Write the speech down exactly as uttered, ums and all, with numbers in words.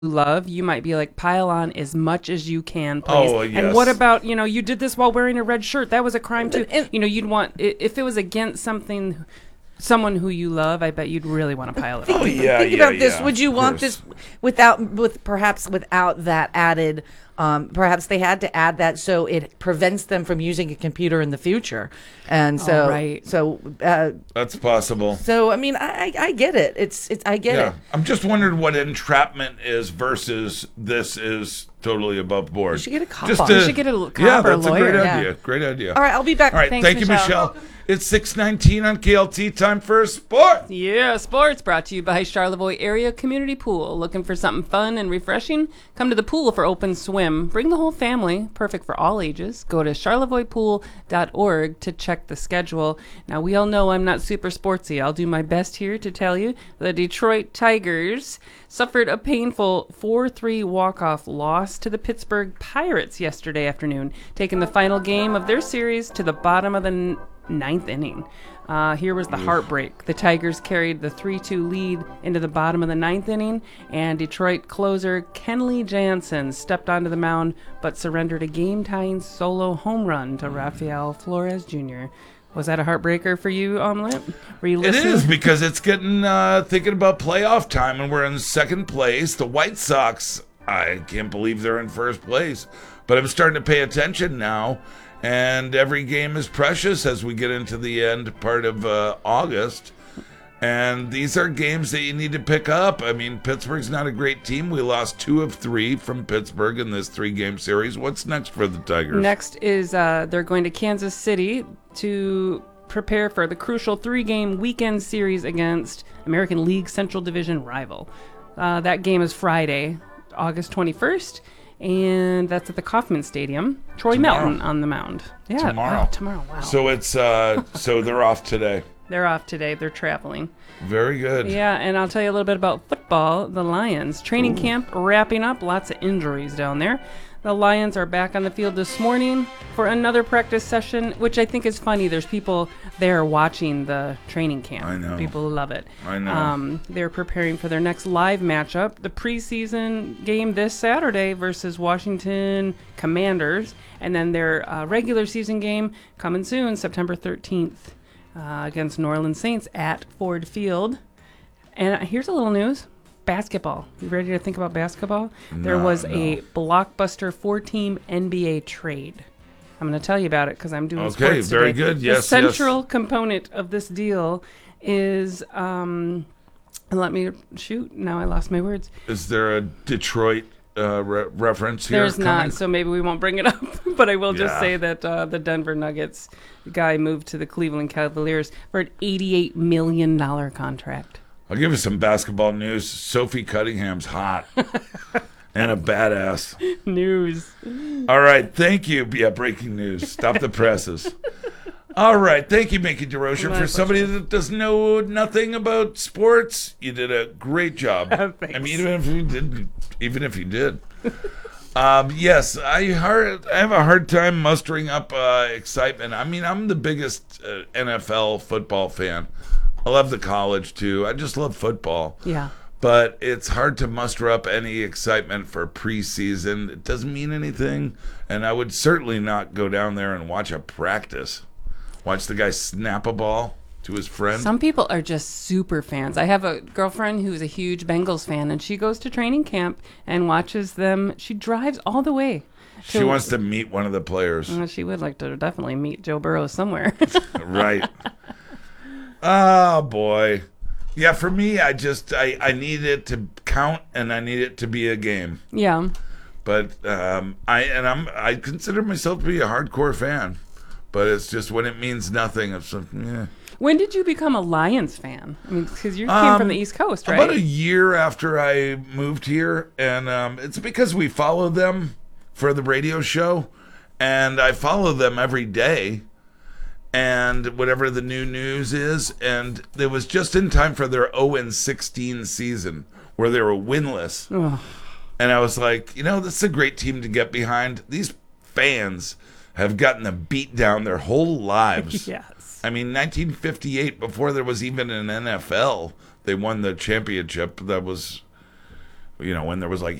love, you might be like, pile on as much as you can, please. Oh, yes. And what about, you know, you did this while wearing a red shirt? That was a crime too. And- You know, you'd want, i- if it was against something, someone who you love, I bet you'd really want to pile it Oh, on. yeah, Think yeah, about this. yeah, Would you of want course. this without, with perhaps without that added? Um, perhaps they had to add that so it prevents them from using a computer in the future. And so, Oh, right. so, uh, That's possible. so I mean, I, I I get it. It's, it's, I get Yeah, it. I'm just wondering what entrapment is versus this is totally above board. You should get a cop Just on. to- You should get a l- yeah, cop or a that's a great lawyer, yeah. idea. Great idea. All right, I'll be back. All right, Thanks, thank you, Michelle. Michelle. It's six nineteen on K L T. Time for sport. Yeah, sports brought to you by Charlevoix Area Community Pool. Looking for something fun and refreshing? Come to the pool for open swim. Bring the whole family, perfect for all ages. Go to charlevoix pool dot org to check the schedule. Now, we all know I'm not super sportsy. I'll do my best here to tell you the Detroit Tigers suffered a painful four three walk-off loss to the Pittsburgh Pirates yesterday afternoon, taking the final game of their series to the bottom of the n- ninth inning. Uh, here was the heartbreak. The Tigers carried the three two lead into the bottom of the ninth inning, and Detroit closer Kenley Jansen stepped onto the mound but surrendered a game-tying solo home run to Rafael Flores Junior Was that a heartbreaker for you, Omelet? Were you It listening? is because it's getting uh, thinking about playoff time, and we're in second place. The White Sox, I can't believe they're in first place, but I'm starting to pay attention now. And every game is precious as we get into the end part of uh, August. And these are games that you need to pick up. I mean, Pittsburgh's not a great team. We lost two of three from Pittsburgh in this three-game series. What's next for the Tigers? Next is uh, they're going to Kansas City to prepare for the crucial three-game weekend series against American League Central Division rival. Uh, that game is Friday, August twenty-first, and that's at the Kauffman Stadium. Troy Tomorrow. Melton on the mound. Yeah, Tomorrow. wow, tomorrow. Wow. So it's uh, so they're off today. They're off today. They're traveling. Very good. Yeah, and I'll tell you a little bit about football. The Lions training camp wrapping up. Lots of injuries down there. The Lions are back on the field this morning for another practice session, which I think is funny. There's people there watching the training camp. I know. People love it. I know. Um, they're preparing for their next live matchup, the preseason game this Saturday versus Washington Commanders, and then their uh, regular season game coming soon, September thirteenth, uh, against New Orleans Saints at Ford Field. And here's a little news. Basketball. You ready to think about basketball? There No, was no. a blockbuster four-team N B A trade. I'm going to tell you about it because I'm doing Okay, sports very today. good. The Yes, yes. central component of this deal is, um, let me shoot. Now I lost my words. Is there a Detroit uh, re- reference here? There's coming? not, so maybe we won't bring it up. But I will just Yeah. say that uh, the Denver Nuggets guy moved to the Cleveland Cavaliers for an eighty-eight million dollars contract. I'll give you some basketball news. Sophie Cunningham's hot and a badass. News. All right, thank you. Yeah, breaking news. Stop the presses. All right, thank you, Mickey DeRocher. My For somebody that doesn't know nothing about sports, you did a great job. I Thanks. mean, even if you did, even if you did. Um, yes, I hard, I have a hard time mustering up uh, excitement. I mean, I'm the biggest uh, N F L football fan. I love the college too. I just love football. Yeah. But it's hard to muster up any excitement for preseason. It doesn't mean anything. And I would certainly not go down there and watch a practice. Watch the guy snap a ball to his friend. Some people are just super fans. I have a girlfriend who's a huge Bengals fan, and she goes to training camp and watches them. She drives all the way. she to- wants to meet one of the players. Well, she would like to definitely meet Joe Burrow somewhere. Right. Oh, boy. Yeah, for me, I just, I, I need it to count and I need it to be a game. Yeah. But um, I, and I'm, I consider myself to be a hardcore fan. But it's just when it means nothing, it's like, yeah. When did you become a Lions fan? I mean, because you came Um, from the East Coast, right? About a year after I moved here, and um, it's because we follow them for the radio show, and I follow them every day, and whatever the new news is, and it was just in time for their oh and sixteen season, where they were winless, Ugh. and I was like, you know, this is a great team to get behind. These fans have gotten the beat down their whole lives. Yes. I mean, nineteen fifty-eight, before there was even an N F L, they won the championship. That was you know, when there was like